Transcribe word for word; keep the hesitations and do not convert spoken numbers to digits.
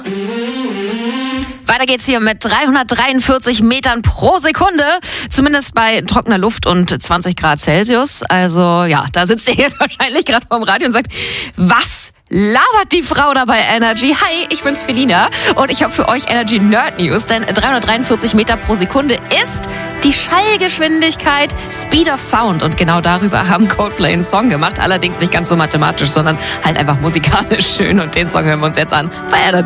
Weiter geht's hier mit dreihundertdreiundvierzig Metern pro Sekunde, zumindest bei trockener Luft und zwanzig Grad Celsius. Also ja, da sitzt ihr jetzt wahrscheinlich gerade vorm Radio und sagt, was labert die Frau da bei Energy? Hi, ich bin's Felina und ich habe für euch Energy Nerd News, denn dreihundertdreiundvierzig Meter pro Sekunde ist die Schallgeschwindigkeit, Speed of Sound, und genau darüber haben Coldplay einen Song gemacht, allerdings nicht ganz so mathematisch, sondern halt einfach musikalisch schön, und den Song hören wir uns jetzt an bei Energy.